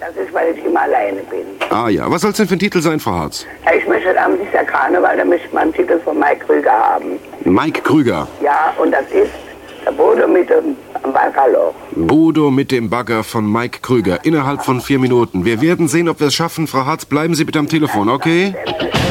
Das ist, weil ich immer alleine bin. Ah ja, was soll es denn für ein Titel sein, Frau Harz? Ja, ich möchte am dieser Karneval, da möchte man einen Titel von Mike Krüger haben. Mike Krüger. Ja, und das ist der Bodo mit dem Baggerloch. Bodo mit dem Bagger von Mike Krüger. Innerhalb von 4 Minuten. Wir werden sehen, ob wir es schaffen. Frau Harz, bleiben Sie bitte am Telefon, okay?